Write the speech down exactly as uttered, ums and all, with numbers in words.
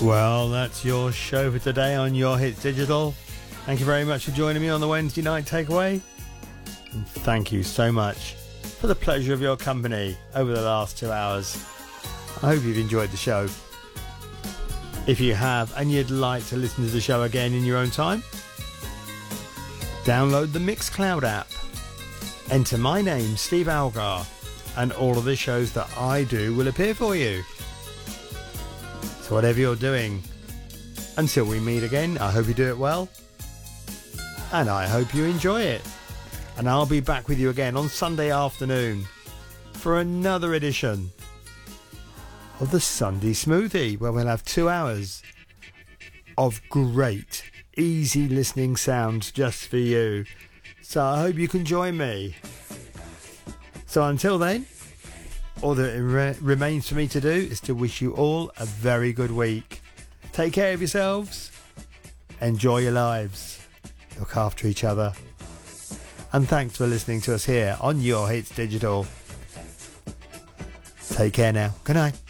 Well, that's your show for today on Your Hits Digital. Thank you very much for joining me on the Wednesday Night Takeaway. And thank you so much for the pleasure of your company over the last two hours. I hope you've enjoyed the show. If you have and you'd like to listen to the show again in your own time, download the Mixcloud app. Enter my name, Steve Algar, and all of the shows that I do will appear for you. So whatever you're doing, until we meet again, I hope you do it well. And I hope you enjoy it. And I'll be back with you again on Sunday afternoon for another edition of the Sunday Smoothie, where we'll have two hours of great, easy listening sounds just for you. So I hope you can join me. So until then, all that re- remains for me to do is to wish you all a very good week. Take care of yourselves. Enjoy your lives. Look after each other. And thanks for listening to us here on Your Hits Digital. Take care now. Good night.